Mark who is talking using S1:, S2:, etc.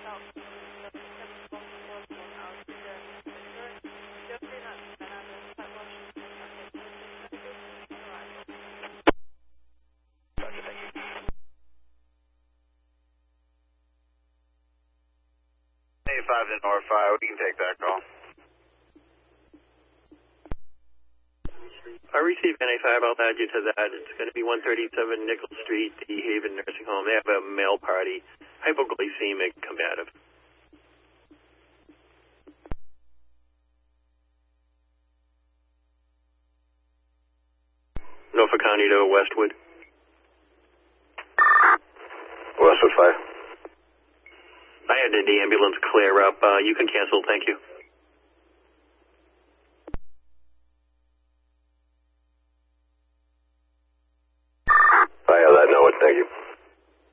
S1: 5 to North 5, we can take that call.
S2: I received NA5, I'll add you to that. It's going to be 137 Nichols Street, the Haven Nursing Home. They have a male party, hypoglycemic, combative. Norfolk County to Westwood.
S1: Westwood 5.
S2: I had the ambulance clear up. You can cancel, thank you.